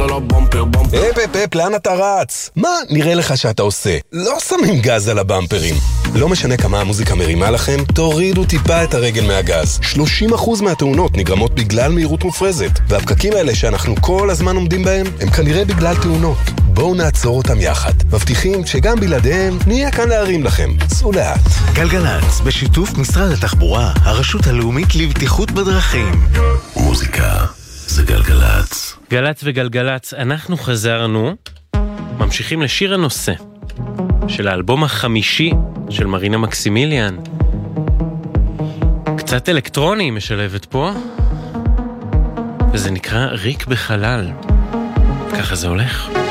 los bumper, bumper. אפ, לאן אתה רץ? מה נראה לך שאתה עושה? לא שמים גז על הבמפרים. לא משנה כמה המוזיקה מרימה לכם, תורידו טיפה את הרגל מהגז. 30% מהתאונות נגרמות בגלל מהירות מופרזת, והפקקים האלה שאנחנו כל הזמן עומדים בהם, הם כנראה בגלל תאונות. בואו נעצור אותם יחד. מבטיחים שגם בלעדיהם נהיה כאן להרים לכם. סעו לאט. גלגלץ, בשיתוף משרד התחבורה, הרשות הלאומית לבטיחות בדרכים. מוזיקה זה גלגלץ. גלץ וגלגלץ, אנחנו חזרנו, ממשיכים לשיר הנושא של האלבום החמישי של מרינה מקסימיליאן. קצת אלקטרוני משלבת פה, וזה נקרא ריק בחלל. ככה זה הולך.